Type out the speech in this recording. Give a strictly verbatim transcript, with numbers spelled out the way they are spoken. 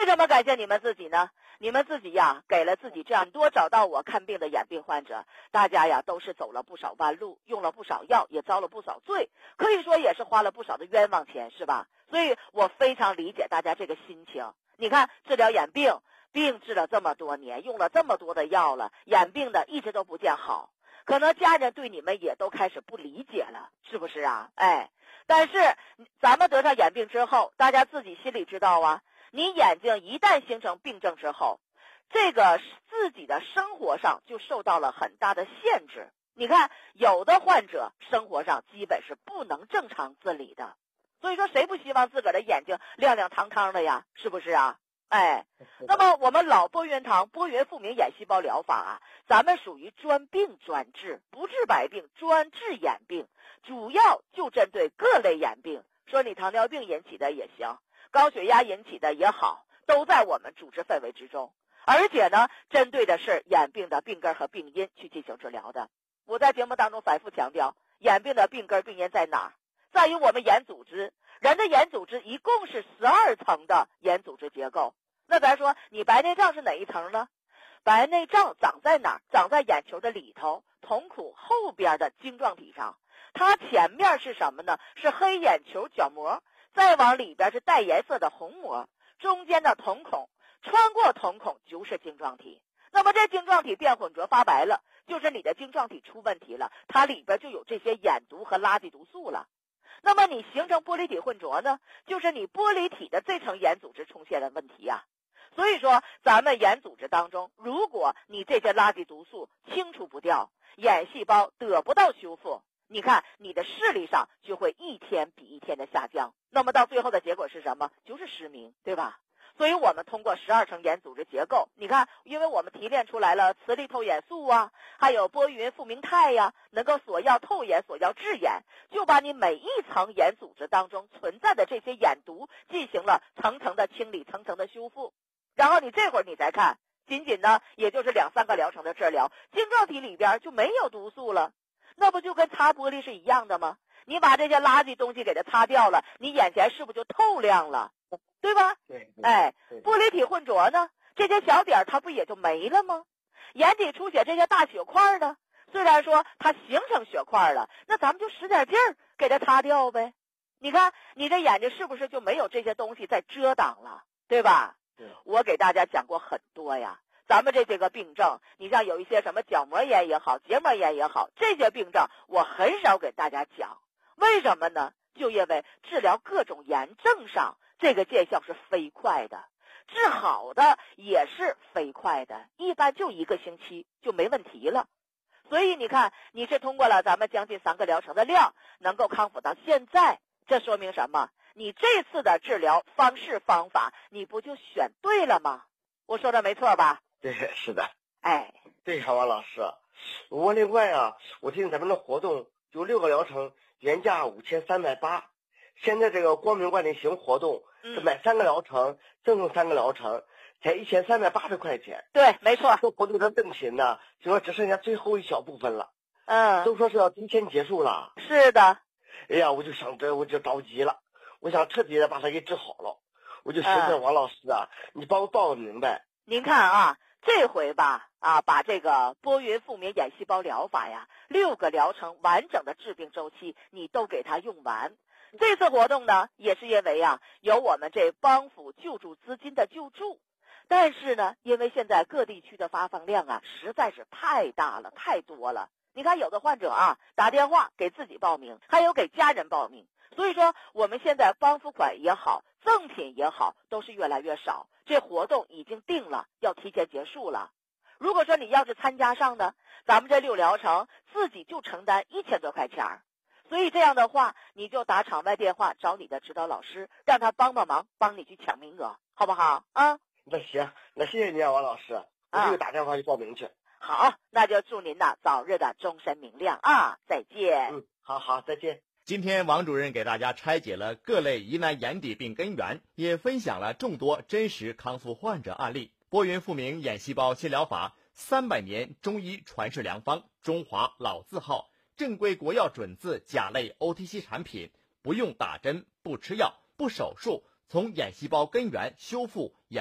为什么感谢你们自己呢？你们自己呀，给了自己这样多找到我看病的眼病患者，大家呀都是走了不少弯路，用了不少药，也遭了不少罪，可以说也是花了不少的冤枉钱，是吧？所以我非常理解大家这个心情。你看，治疗眼病，病治了这么多年，用了这么多的药了，眼病的一直都不见好，可能家人对你们也都开始不理解了，是不是啊？哎，但是咱们得上眼病之后，大家自己心里知道啊，你眼睛一旦形成病症之后，这个自己的生活上就受到了很大的限制。你看，有的患者生活上基本是不能正常自理的，所以说谁不希望自个儿的眼睛亮亮堂堂的呀？是不是啊？哎，那么我们老拨云堂拨云复明眼细胞疗法啊，咱们属于专病专治，不治百病，专治眼病，主要就针对各类眼病，说你糖尿病引起的也行，高血压引起的也好，都在我们主治范围之中。而且呢，针对的是眼病的病根和病因去进行治疗的。我在节目当中反复强调，眼病的病根病因在哪儿？在于我们眼组织。人的眼组织一共是十二层的眼组织结构。那咱说，你白内障是哪一层呢？白内障长在哪儿？长在眼球的里头，瞳孔后边的晶状体上。它前面是什么呢？是黑眼球角膜，再往里边是带颜色的虹膜，中间的瞳孔，穿过瞳孔就是晶状体。那么这晶状体变混浊发白了，就是你的晶状体出问题了，它里边就有这些眼毒和垃圾毒素了。那么你形成玻璃体混浊呢，就是你玻璃体的这层眼组织出现了问题啊。所以说咱们眼组织当中，如果你这些垃圾毒素清除不掉，眼细胞得不到修复，你看你的视力上就会一天比一天的下降，那么到最后的结果是什么？就是失明，对吧？所以我们通过十二层眼组织结构，你看，因为我们提炼出来了磁力透眼素啊，还有拨云复明肽呀，能够锁药透眼、锁药治眼，就把你每一层眼组织当中存在的这些眼毒进行了层层的清理、层层的修复。然后你这会儿你再看，仅仅呢也就是两三个疗程的治疗，晶状体里边就没有毒素了，那不就跟擦玻璃是一样的吗？你把这些垃圾东西给它擦掉了，你眼前是不是就透亮了？对吧？ 对， 哎， 对玻璃体混浊呢，这些小点它不也就没了吗？眼底出血这些大血块呢，虽然说它形成血块了，那咱们就使点劲儿给它擦掉呗。你看你这眼睛是不是就没有这些东西在遮挡了，对吧？ 对， 我给大家讲过很多呀，咱们这些个病症，你像有一些什么角膜炎也好，结膜炎也好，这些病症我很少给大家讲。为什么呢？就因为治疗各种炎症上这个见效是飞快的，治好的也是飞快的，一般就一个星期就没问题了。所以你看，你是通过了咱们将近三个疗程的量能够康复到现在，这说明什么？你这次的治疗方式方法你不就选对了吗？我说的没错吧？ 对，是的。 哎， 对呀，王老师，我另外啊，我听咱们的活动有六个疗程，原价五千三百八，现在这个光明万里行活动是嗯， 买三个疗程赠送三个疗程，才一千三百八十块钱。 对，没错。 这活动的赠品呢，就说只剩下最后一小部分了， 嗯， 都说是要今天结束了。 是的。 哎呀，我就想着我就着急了，我想彻底的把它给治好了，我就寻思嗯王老师啊，你帮我报个明白。 您看啊，这回吧，啊，把这个拨云复明眼细胞疗法呀，六个疗程完整的治病周期，你都给它用完。这次活动呢，也是因为啊，有我们这帮扶救助资金的救助，但是呢，因为现在各地区的发放量啊，实在是太大了，太多了。你看，有的患者啊，打电话给自己报名，还有给家人报名。所以说，我们现在帮扶款也好，赠品也好，都是越来越少。这活动已经定了，要提前结束了。如果说你要是参加上呢，咱们这六疗程自己就承担一千多块钱儿。所以这样的话，你就打场外电话找你的指导老师，让他帮帮忙，帮你去抢名额，好不好啊？ 那行，那谢谢你啊，王老师，我这个打电话去报名去。 好，那就祝您呐早日的终身明亮啊！再见。 嗯，好好，再见。 今天王主任给大家拆解了各类疑难眼底病根源，也分享了众多真实康复患者案例。拨云复明眼细胞新疗法，三百年中医传世良方，中华老字号，正规国药准字甲类 O T C 产品，不用打针，不吃药，不手术，从眼细胞根源修复眼